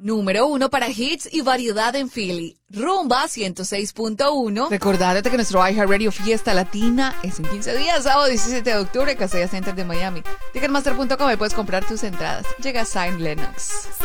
Número 1 para hits y variedad en Philly. Rumba 106.1. Recordándote que nuestro iHeartRadio Fiesta Latina es en 15 días, sábado 17 de octubre, Casella Center de Miami. Ticketmaster.com, puedes comprar tus entradas. Llega Zion Lennox.